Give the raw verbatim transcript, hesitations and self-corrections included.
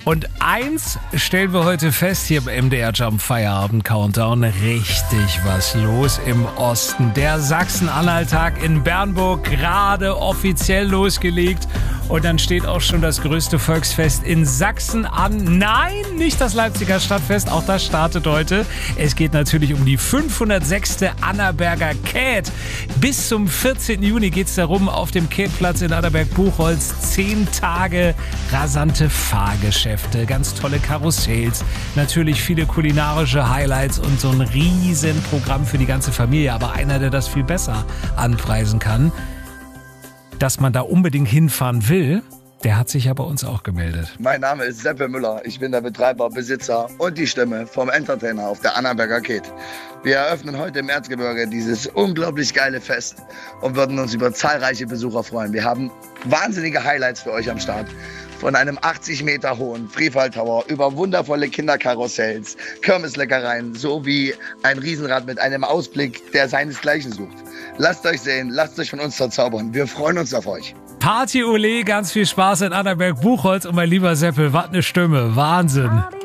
Und eins stellen wir heute fest hier im M D R Jump Feierabend Countdown. Richtig was los im Osten. Der Sachsen-Anhalt-Tag in Bernburg gerade offiziell losgelegt. Und dann steht auch schon das größte Volksfest in Sachsen an. Nein, nicht das Leipziger Stadtfest, auch das startet heute. Es geht natürlich um die fünfhundertsechste Annaberger Käth. Bis zum vierzehnten Juni geht es darum, auf dem Käthplatz in Annaberg-Buchholz zehn Tage rasante Fahrgeschäfte, ganz tolle Karussells, natürlich viele kulinarische Highlights und so ein Riesenprogramm für die ganze Familie. Aber einer, der das viel besser anpreisen kann, dass man da unbedingt hinfahren will, der hat sich ja bei uns auch gemeldet. Mein Name ist Seppe Müller. Ich bin der Betreiber, Besitzer und die Stimme vom Entertainer auf der Annaberger Käth. Wir eröffnen heute im Erzgebirge dieses unglaublich geile Fest und würden uns über zahlreiche Besucher freuen. Wir haben wahnsinnige Highlights für euch am Start. Von einem achtzig Meter hohen Freefall Tower über wundervolle Kinderkarussells, Kirmesleckereien sowie ein Riesenrad mit einem Ausblick, der seinesgleichen sucht. Lasst euch sehen, lasst euch von uns verzaubern. Wir freuen uns auf euch. Party Ole, ganz viel Spaß in Annaberg-Buchholz und mein lieber Seppel, was eine Stimme, Wahnsinn.